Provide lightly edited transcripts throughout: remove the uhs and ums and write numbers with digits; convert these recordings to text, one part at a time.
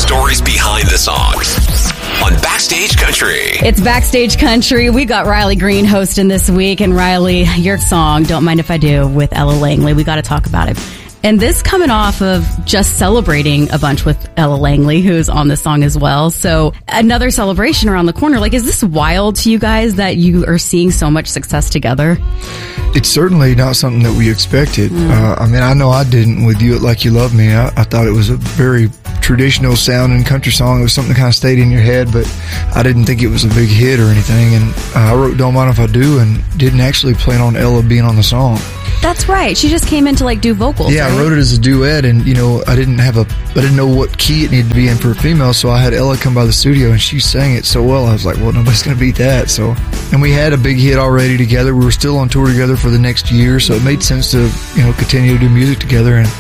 stories behind the songs on Backstage Country. It's Backstage Country. We got Riley Green hosting this week. And Riley, your song, Don't Mind If I Do, with Ella Langley. We got to talk about it. And this coming off of just celebrating a bunch with Ella Langley, who's on this song as well. So another celebration around the corner. Like, is this wild to you guys that you are seeing so much success together? It's certainly not something that we expected. I know I didn't with You Like You Love Me. I thought it was a very traditional sounding country song. It was something that kind of stayed in your head, but I didn't think it was a big hit or anything. And I wrote Don't Mind If I Do and didn't actually plan on Ella being on the song. That's right. She just came in to do vocals. Yeah, right? I wrote it as a duet, and I didn't know what key it needed to be in for a female, so I had Ella come by the studio, and she sang it so well. I was like, well, nobody's going to beat that. So, and we had a big hit already together. We were still on tour together for the next year, so it made sense to continue to do music together. And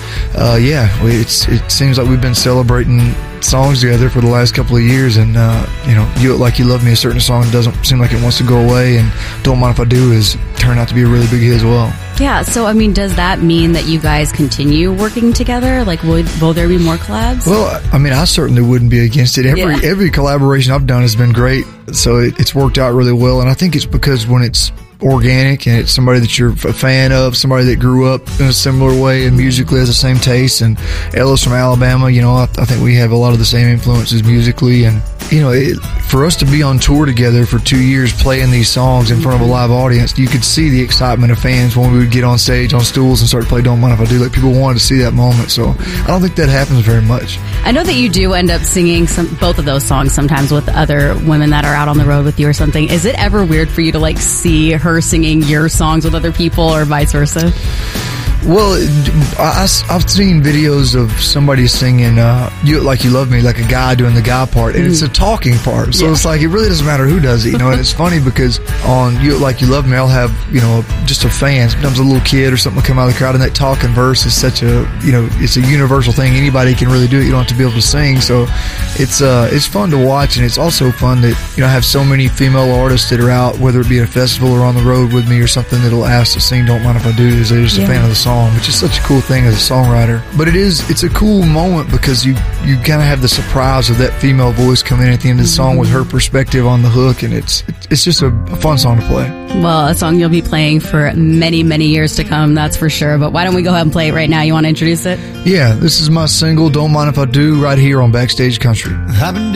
it seems like we've been celebrating songs together for the last couple of years, and You Like You Love Me, a certain song, doesn't seem like it wants to go away, and Don't Mind If I Do has turned out to be a really big hit as well. Yeah, so does that mean that you guys continue working together? Like, will there be more collabs? Well, I certainly wouldn't be against it. Every collaboration I've done has been great, so it's worked out really well, and I think it's because when it's organic and it's somebody that you're a fan of, somebody that grew up in a similar way and musically has the same taste. And Ella's from Alabama, I think we have a lot of the same influences musically, and for us to be on tour together for 2 years playing these songs in front of a live audience, you could see the excitement of fans when we would get on stage on stools and start to play Don't Mind If I Do. Like, people wanted to see that moment, so I don't think that happens very much. I know that you do end up singing both of those songs sometimes with other women that are out on the road with you or something. Is it ever weird for you to see her singing your songs with other people or vice versa? Well, I've seen videos of somebody singing You Like You Love Me, like a guy doing the guy part, and it's a talking part. So it's like, it really doesn't matter who does it, and it's funny because on You Like You Love Me, I'll have, just a fan, sometimes a little kid or something will come out of the crowd, and that talking verse is such a, it's a universal thing. Anybody can really do it. You don't have to be able to sing. So it's fun to watch, and it's also fun that, I have so many female artists that are out, whether it be at a festival or on the road with me or something, that'll ask to sing Don't Mind If I Do, because they're just a fan of the song, which is such a cool thing as a songwriter. But it's a cool moment because you kind of have the surprise of that female voice coming in at the end of the song with her perspective on the hook, and it's just a fun song to play. Well, a song you'll be playing for many, many years to come, that's for sure. But why don't we go ahead and play it right now? You want to introduce it? Yeah, this is my single, Don't Mind If I Do, right here on Backstage Country. I've been